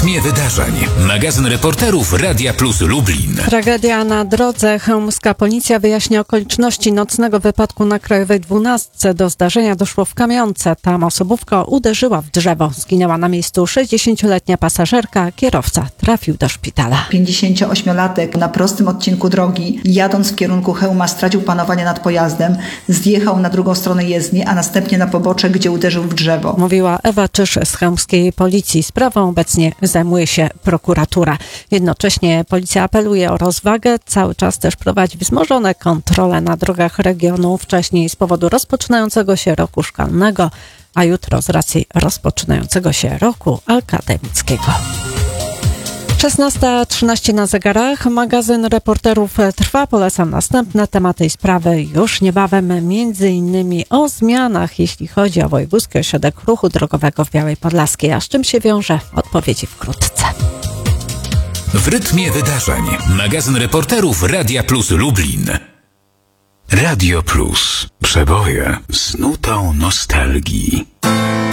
rytmie wydarzeń. Magazyn reporterów Radia Plus Lublin. Tragedia na drodze. Chełmska policja wyjaśnia okoliczności nocnego wypadku na Krajowej 12. Do zdarzenia doszło w Kamionce. Tam osobówka uderzyła w drzewo. Zginęła na miejscu 60-letnia pasażerka. Kierowca trafił do szpitala. 58-latek na prostym odcinku drogi, jadąc w kierunku Chełma, stracił panowanie nad pojazdem, zjechał na drugą stronę jezdni, a następnie na pobocze, gdzie uderzył w drzewo. Mówiła Ewa Czysz z chełmskiej policji. Sprawą obecnie zajmuje się prokuratura. Jednocześnie policja apeluje o rozwagę. Cały czas też prowadzi wzmożone kontrole na drogach regionu. Wcześniej z powodu rozpoczynającego się roku szkolnego, a jutro z racji rozpoczynającego się roku akademickiego. 16:13 na zegarach. Magazyn reporterów trwa. Polecam następne tematy i sprawy już niebawem. Między innymi o zmianach, jeśli chodzi o Wojewódzki Ośrodek Ruchu Drogowego w Białej Podlaskiej. A z czym się wiąże? Odpowiedzi wkrótce. W rytmie wydarzeń. Magazyn reporterów Radia Plus Lublin. Radio Plus. Przeboje z nutą nostalgii.